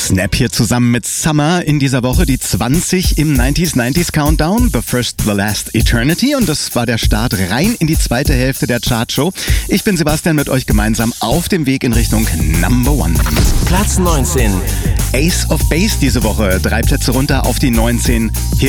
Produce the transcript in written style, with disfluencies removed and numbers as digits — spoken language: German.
Snap hier zusammen mit Summer in dieser Woche, die 20 im 90s Countdown, The First, The Last Eternity, und das war der Start rein in die zweite Hälfte der Chartshow. Ich bin Sebastian, mit euch gemeinsam auf dem Weg in Richtung Number One. Platz 19. Ace of Base diese Woche, 3 Plätze runter auf die 19. Hier